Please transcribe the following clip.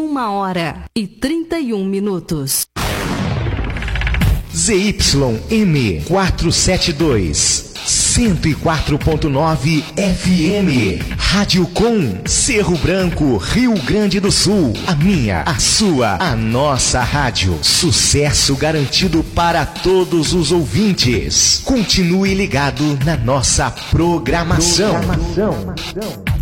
1h31. ZYM 472, 104.9 FM. Rádio Com, Cerro Branco, Rio Grande do Sul. A minha, a sua, a nossa rádio. Sucesso garantido para todos os ouvintes. Continue ligado na nossa programação.